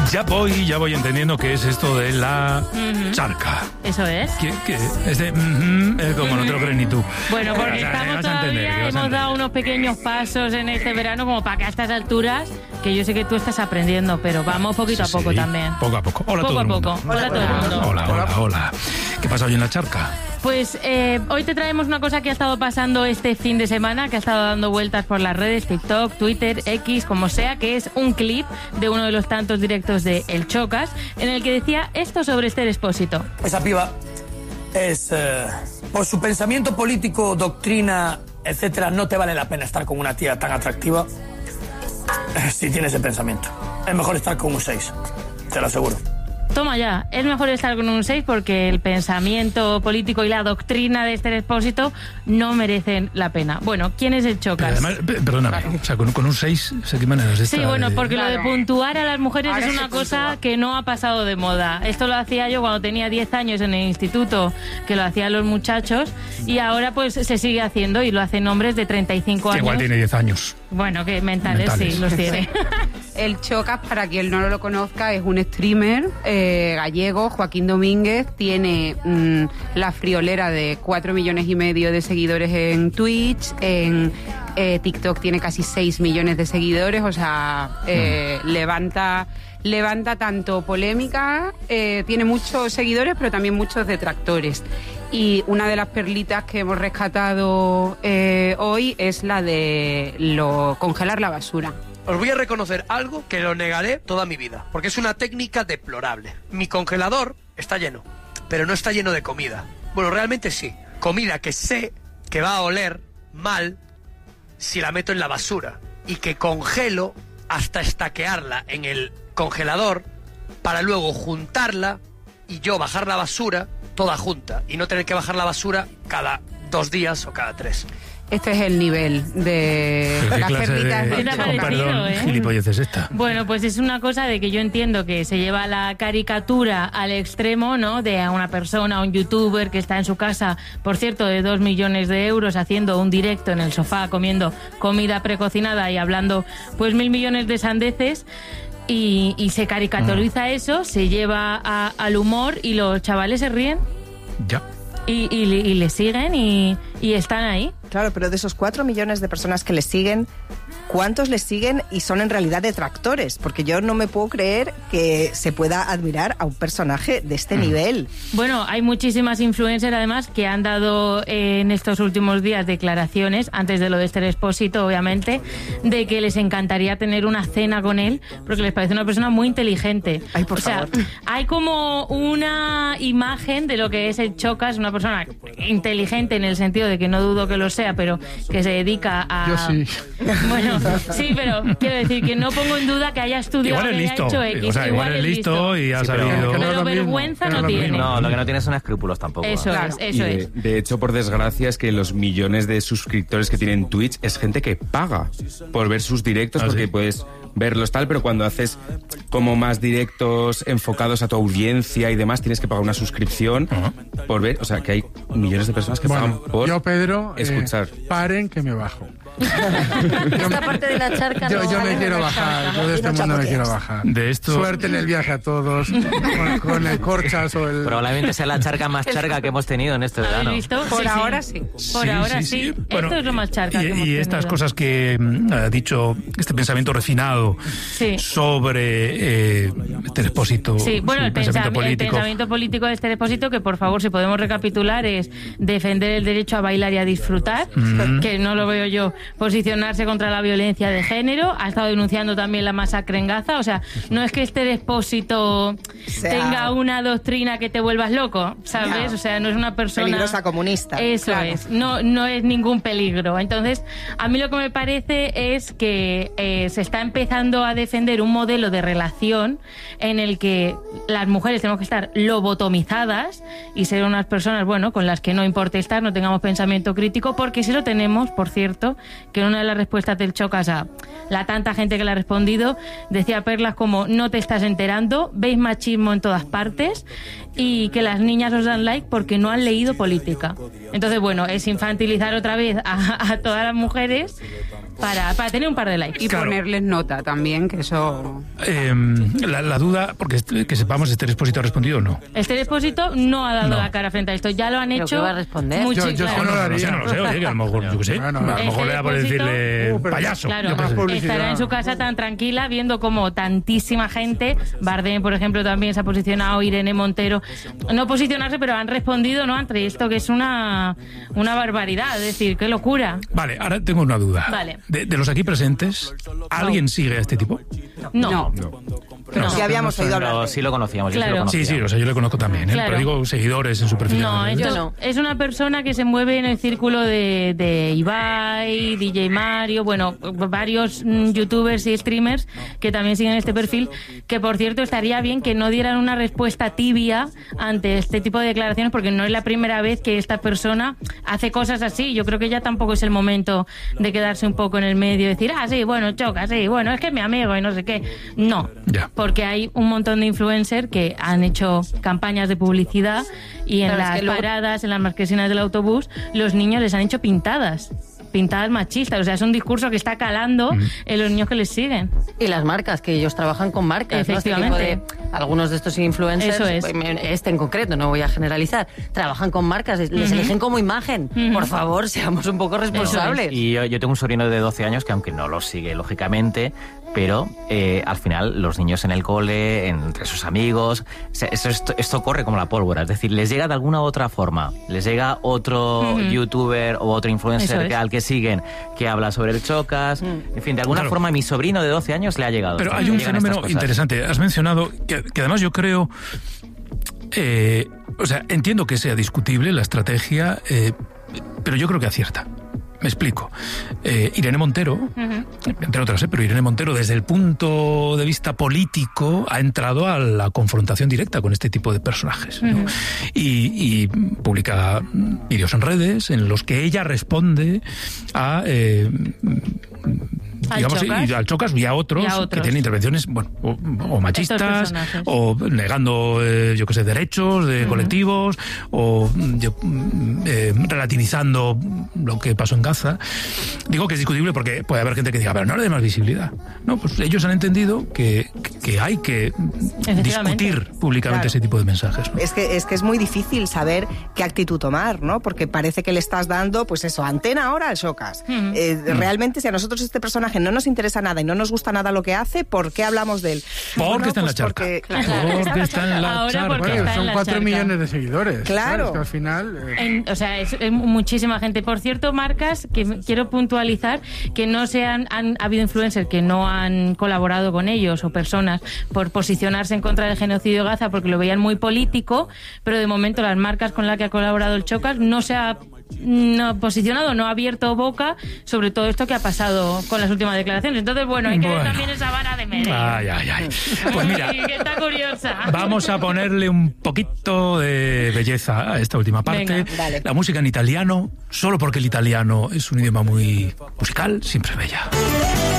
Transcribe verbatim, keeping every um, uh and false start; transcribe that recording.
Ya voy, ya voy entendiendo qué es esto de la uh-huh. charca. Eso es. ¿Qué, qué? Este, uh-huh, eh, como uh-huh. no te lo crees ni tú. Bueno, porque o sea, estamos todavía, entender, hemos dado unos pequeños pasos en este verano como para que a estas alturas, que yo sé que tú estás aprendiendo, pero vamos poquito sí, a poco sí. también. Poco a poco. Hola poco todo a el mundo. poco. Hola a todo el mundo. Hola, hola, hola. ¿Qué pasa hoy en la charca? Pues eh, hoy te traemos una cosa que ha estado pasando este fin de semana, que ha estado dando vueltas por las redes, TikTok, Twitter, X, como sea, que es un clip de uno de los tantos directos de El Chocas, en el que decía esto sobre Esther Expósito. Esa piba es, eh, por su pensamiento político, doctrina, etcétera, no te vale la pena estar con una tía tan atractiva eh, si tiene ese pensamiento. Es mejor estar con un seis, te lo aseguro. Toma ya, es mejor estar con un seis porque el pensamiento político y la doctrina de Esther Expósito no merecen la pena. Bueno, ¿quién es El Chocas? Pero además, perdóname, claro. o sea, con, con un seis, ¿sé qué maneras de Sí, bueno, de... porque claro. lo de puntuar a las mujeres Ahora es una cosa puntúa. que no ha pasado de moda. Esto lo hacía yo cuando tenía diez años en el instituto, que lo hacían los muchachos, y ahora pues se sigue haciendo y lo hacen hombres de treinta y cinco años. Igual tiene diez años. Bueno, que mentales, mentales. sí, los tiene. El Chocas, para quien no lo conozca, es un streamer eh, gallego, Joaquín Domínguez. Tiene mmm, la friolera de cuatro millones y medio de seguidores en Twitch. En eh, TikTok tiene casi seis millones de seguidores. O sea, eh, mm. levanta... levanta tanto polémica, eh, tiene muchos seguidores, pero también muchos detractores. Y una de las perlitas que hemos rescatado eh, hoy es la de lo congelar la basura. Os voy a reconocer algo que lo negaré toda mi vida, porque es una técnica deplorable. Mi congelador está lleno, pero no está lleno de comida. Bueno, realmente sí. Comida que sé que va a oler mal si la meto en la basura y que congelo hasta estaquearla en el congelador para luego juntarla y yo bajar la basura toda junta y no tener que bajar la basura cada dos días o cada tres. Este es el nivel de ¿Qué las clase perlitas de, de Era con parecido, perdón, ¿eh? gilipollez es esta? Bueno, pues es una cosa de que yo entiendo que se lleva la caricatura al extremo, ¿no? De a una persona, un youtuber que está en su casa, por cierto, de dos millones de euros, haciendo un directo en el sofá, comiendo comida precocinada y hablando, pues, mil millones de sandeces. Y, y se caricaturiza mm. eso, se lleva a, al humor y los chavales se ríen. Ya. Y, y, y le siguen y, y están ahí. Claro, pero de esos cuatro millones de personas que le siguen, ¿cuántos le siguen y son en realidad detractores? Porque yo no me puedo creer que se pueda admirar a un personaje de este mm. nivel. Bueno, hay muchísimas influencers además que han dado eh, en estos últimos días declaraciones, antes de lo de Esther Expósito, obviamente, de que les encantaría tener una cena con él, porque les parece una persona muy inteligente. Ay, por o sea, favor. hay como una imagen de lo que es El Chocas, una persona inteligente en el sentido de que no dudo que lo sea, pero que se dedica a... Yo sí. Bueno, sí, pero quiero decir que no pongo en duda que haya estudiado, igual es que listo, haya hecho X. o sea, igual, igual es listo y ha sí, pero, sabido... que no Pero es vergüenza mismo, no que no tiene. No, lo que no tiene son escrúpulos tampoco. Eso Claro. es, eso Y de, es. de hecho, por desgracia, es que los millones de suscriptores que tienen Twitch es gente que paga por ver sus directos, ¿Ah, porque sí? puedes verlos tal, pero cuando haces como más directos enfocados a tu audiencia y demás, tienes que pagar una suscripción uh-huh. por ver, o sea, que hay millones de personas que Bueno, pagan por yo, Pedro, escuchar. Eh, paren que me bajo. Esta parte de la charca Yo, no yo vale me quiero la bajar, charca. yo de este mundo me quiero bajar. De esto... Suerte en el viaje a todos, con, con el corchas o el... Probablemente sea la charca más charca que hemos tenido en este verano. ¿Habéis visto? Por Sí, ahora sí. sí. Por Sí, ahora sí, sí. sí. Bueno, Esto es lo más charca y, que hemos y estas tenido. cosas que mm, ha dicho, este pensamiento refinado Sí. sobre eh, Esther Expósito, Sí, bueno, su el, pensamiento pensam- el político. pensamiento político de Esther Expósito, que por favor, si podemos recapitular, es defender el derecho a bailar y a disfrutar, Mm. que no lo veo yo, posicionarse contra la violencia de género, ha estado denunciando también la masacre en Gaza, o sea, no es que Esther Expósito sea, tenga una doctrina que te vuelvas loco, ¿sabes? Ya. O sea, no es una persona... Peligrosa comunista. Eso Claro. es, no, no es ningún peligro. Entonces, a mí lo que me parece es que eh, se está empezando a defender un modelo de relación en el que las mujeres tenemos que estar lobotomizadas y ser unas personas, bueno, con las que no importe estar, no tengamos pensamiento crítico, porque si lo tenemos, por cierto, que en una de las respuestas del Chocas a la tanta gente que le ha respondido, decía perlas como no te estás enterando, veis machismo en todas partes y que las niñas os dan like porque no han leído política. Entonces, bueno, es infantilizar otra vez a, a todas las mujeres para, para tener un par de likes. Y Claro. ponerles nota también, que eso... Eh, la, la duda, porque este- que sepamos, ¿este Expósito ha respondido o no? Este Depósito no ha dado No. la cara frente a esto, ya lo han ¿Pero hecho. qué va a responder? mucho- Yo- yo claro. sí no lo No lo sé, haría. no lo sé, oye, que a lo mejor, yo qué sé, Bueno, a lo este mejor le da por Depósito- decirle Uh, pero- payaso. Claro, yo qué sé. publicidad. estará en su casa tan tranquila viendo como tantísima gente, Bardem, por ejemplo, también se ha posicionado, Irene Montero, no posicionarse, pero han respondido, ¿no?, ante esto, que es una, una barbaridad, es decir, qué locura. Vale, ahora tengo una duda. Vale. De, de los aquí presentes, ¿alguien sigue a este tipo? No, Pero sí habíamos oído hablar Pero de sí lo conocíamos. yo sí Claro. lo Sí, conocía. sí, o sea, yo le conozco también, ¿eh? Claro. Pero digo seguidores en su perfil. no, de- esto Yo no. es una persona que se mueve en el círculo de, de Ibai, D J Mario, bueno, varios mm, youtubers y streamers que también siguen este perfil, que por cierto estaría bien que no dieran una respuesta tibia ante este tipo de declaraciones, porque no es la primera vez que esta persona hace cosas así. Yo creo que ya tampoco es el momento de quedarse un poco en el medio y decir, ah, sí, bueno, choca, sí, bueno, es que es mi amigo y no sé qué. No, Ya. porque hay un montón de influencers que han hecho campañas de publicidad y en Claro, es las que luego- paradas, en las marquesinas del autobús, los niños les han hecho pintadas. Pintadas machistas. O sea, es un discurso que está calando Mm. en los niños que les siguen. Y las marcas, que ellos trabajan con marcas, ¿no? Este tipo Efectivamente. de- algunos de estos influencers, Eso es. este en concreto, no voy a generalizar, trabajan con marcas, les Ujú. eligen como imagen. Ujú. Por favor, seamos un poco responsables. Y yo, yo tengo un sobrino de doce años que, aunque no lo sigue, lógicamente, pero eh, al final los niños en el cole, entre sus amigos, se- eso- esto, esto corre como la pólvora. Es decir, les llega de alguna u otra forma. Les llega otro Ujú. youtuber o otro Eso influencer es. que, al que siguen, que habla sobre el Chocas. En fin, de alguna Claro. forma a mi sobrino de doce años le ha llegado. Pero Le hay un llegan estas fenómeno cosas. interesante. Has mencionado que, que además yo creo, eh, o sea, entiendo que sea discutible la estrategia, eh, pero yo creo que acierta. Me explico. Eh, Irene Montero, entre otras, eh, pero Irene Montero, desde el punto de vista político, ha entrado a la confrontación directa con este tipo de personajes, ¿no? y, y publica vídeos en redes en los que ella responde a... eh, Al digamos, Chocas. y al Chocas y a otros, Y a que otros. tienen intervenciones, bueno, o, o machistas, personajes. o negando, eh, yo qué sé, derechos de colectivos, o mm, yo, mm, eh, relativizando lo que pasó en Gaza. Digo que es discutible porque puede haber gente que diga, pero no le dé más visibilidad. No, pues ellos han entendido que, que hay que Efectivamente. discutir públicamente Claro. ese tipo de mensajes, ¿no? Es que, es que es muy difícil saber qué actitud tomar, ¿no? Porque parece que le estás dando, pues eso, antena ahora al Chocas. Ujú. Eh, realmente, si a nosotros este personaje no nos interesa nada y no nos gusta nada lo que hace, ¿por qué hablamos de él? Porque Bueno, está en la pues charca. porque- Porque está en la Ahora charca. porque Bueno, está en son la cuatro charca. millones de seguidores. Claro. Es que al final... eh, En- o sea, es, es muchísima gente. Por cierto, marcas que m- quiero puntualizar que no se han, han ha habido influencers que no han colaborado con ellos o personas por posicionarse en contra del genocidio de Gaza porque lo veían muy político, pero de momento las marcas con las que ha colaborado el Chocas no se ha no posicionado, no ha abierto boca sobre todo esto que ha pasado con las últimas declaraciones. Entonces, bueno, hay que ver Bueno. también esa vara de medir. Ay, ay, ay. Pues mira, Ay, que está curiosa. vamos a ponerle un poquito de belleza a esta última parte. Venga, dale. La música en italiano, solo porque el italiano es un idioma muy musical, siempre es bella.